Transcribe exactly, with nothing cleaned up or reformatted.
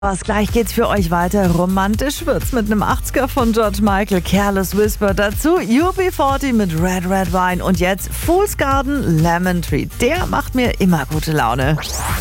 Was gleich geht's für euch weiter. Romantisch wird's mit einem achtziger von George Michael, Careless Whisper. Dazu U B vierzig mit Red Red Wine und jetzt Fool's Garden Lemon Tree. Der macht mir immer gute Laune.